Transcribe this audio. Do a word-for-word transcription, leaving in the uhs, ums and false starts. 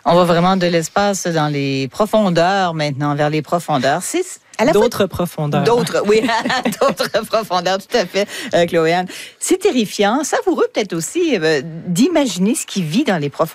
On va vraiment de l'espace dans les profondeurs maintenant, vers les profondeurs. C'est à la D'autres fois... profondeurs. D'autres, oui, d'autres profondeurs, tout à fait, euh, Chloé-Anne. C'est terrifiant, savoureux peut-être aussi euh, d'imaginer ce qui vit dans les profondeurs.